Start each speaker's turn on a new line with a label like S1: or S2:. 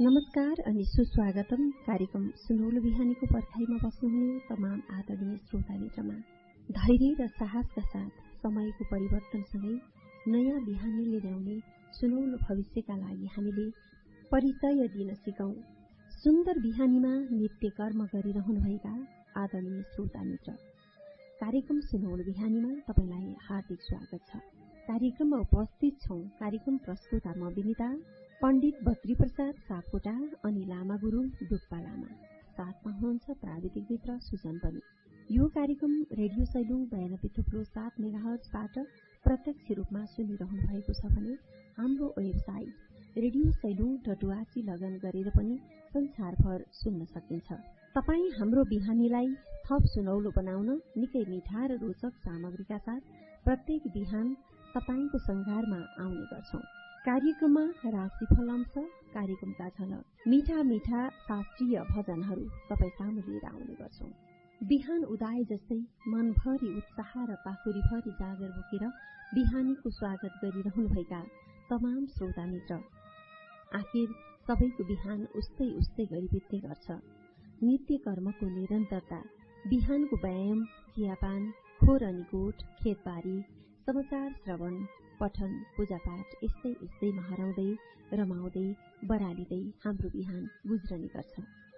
S1: नमस्कार अनि सुस्वागतम। कार्यक्रम सुनौलो बिहानीको पर्खाइमा बस्नुहुने तमाम आदरणीय श्रोता मित्रमा धैर्य र साहसका साथ समयको परिवर्तनसँगै नयाँ बिहानीले ल्याउने सुनौलो भविष्यका लागि हामीले परिचय दिन सिकौं। सुन्दर बिहानीमा नित्य कर्म गरिरहनुभएका आदरणीय श्रोता मित्र, कार्यक्रम सुनौलो बिहानीमा तपाईलाई हार्दिक स्वागत छ। कार्यक्रममा उपस्थित छौं कार्यक्रम प्रस्तुता म विनिता, पण्डित बद्री प्रसाद सापकोटा अनि लामा गुरुङ डुक्पा लामा, साथमा हुनुहुन्छ प्राविधिक मित्र सुजन पनि। यो कार्यक्रम रेडियो सैलुङ 92.7 मेगाहर्जबाट प्रत्यक्ष रूपमा सुनिरहनु भएको छ भने हाम्रो वेबसाइट रेडियो सैलुङ.org लगइन गरेर पनि संसारभर सुन्न सकिन्छ। तपाई हाम्रो बिहानीलाई थप सुनौलो बनाउन निकै मिठा र रोचक सामग्रीका साथ प्रत्येक बिहान तपाईको संघारमा आउने गर्छौं। कार्यक्रममा राशिफल अंश, कार्यक्रमका झलक, मिठा मिठा शास्त्रीय भजनहरू तपाई सामु लिएर आउने गर्छौं। बिहान उदाए जस्तै मनभरि उत्साह र पाखुरीभरि जागर बोकेर बिहानीको स्वागत गरिरहनुभएका तमाम श्रोता मित्र, आखिर सबैको बिहान उस्तै उस्तै गरी बित्ने गर्छ। नित्य कर्मको निरन्तरता, बिहानको व्यायाम, चियापान, खोर अनि गोठ, खेतबारी, समाचार श्रवण, पठन, पूजापाठ यस्तै यस्तैमा हराउँदै रमाउँदै बरालिँदै हाम्रो बिहान गुज्रने गर्छ।